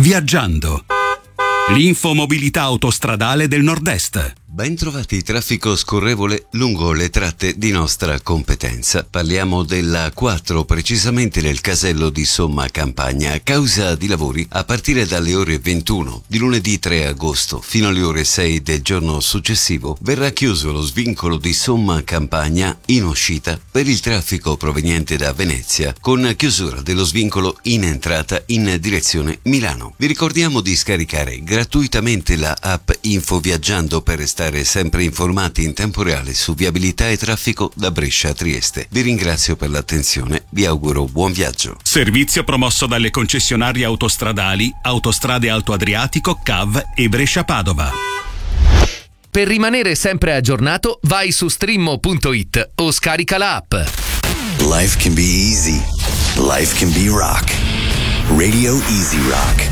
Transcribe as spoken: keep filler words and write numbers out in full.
Viaggiando. L'infomobilità autostradale del Nord-Est. Bentrovati, traffico scorrevole lungo le tratte di nostra competenza. Parliamo della quattro, precisamente nel casello di Somma Campagna, a causa di lavori a partire dalle ore ventuno di lunedì tre agosto fino alle ore sei del giorno successivo. Verrà chiuso lo svincolo di Somma Campagna in uscita per il traffico proveniente da Venezia, con chiusura dello svincolo in entrata in direzione Milano. Vi ricordiamo di scaricare gratuitamente la app Info Viaggiando per restare sempre informati in tempo reale su viabilità e traffico da Brescia a Trieste. Vi ringrazio per l'attenzione, vi auguro buon viaggio. Servizio promosso dalle concessionarie autostradali Autostrade Alto Adriatico, C A V e Brescia Padova. Per rimanere sempre aggiornato, vai su streammo punto it o scarica la app. Life can be easy. Life can be rock. Radio Easy Rock.